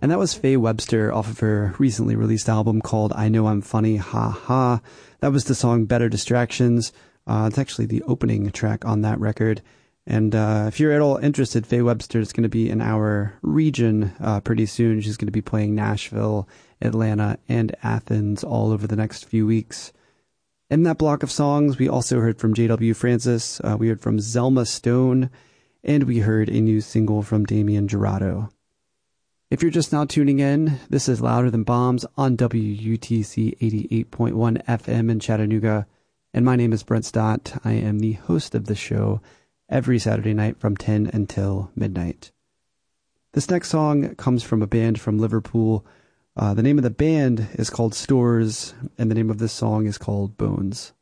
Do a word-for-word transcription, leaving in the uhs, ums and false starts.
And that was Faye Webster off of her recently released album called I Know I'm Funny, Ha Ha. That was the song Better Distractions. Uh, it's actually the opening track on that record. And uh, if you're at all interested, Faye Webster is going to be in our region uh, pretty soon. She's going to be playing Nashville, Atlanta, and Athens all over the next few weeks. In that block of songs, we also heard from J W Francis, uh, we heard from Zelma Stone, and we heard a new single from Damian Jurado. If you're just now tuning in, this is Louder Than Bombs on W U T C eighty-eight point one F M in Chattanooga, and my name is Brent Stott. I am the host of the show every Saturday night from ten until midnight. This next song comes from a band from Liverpool. Uh, the name of the band is called Stores, and the name of this song is called Bones.